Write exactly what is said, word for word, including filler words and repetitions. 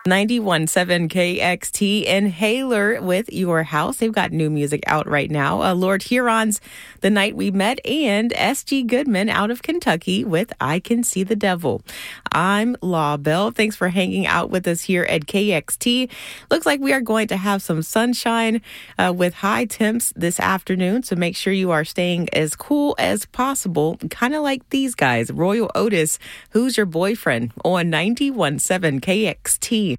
ninety-one point seven K X T Inhaler with Your House. They've got new music out right now. Uh, Lord Huron's The Night We Met and S G Goodman out of Kentucky with I Can See the Devil. I'm Law Bell. Thanks for hanging out with us here at K X T. Looks like we are going to have some sunshine uh, with high temps this afternoon, so make sure you are staying as cool as possible, kind of like these guys. Royal Otis, Who's Your Boyfriend on ninety-one point seven K X T.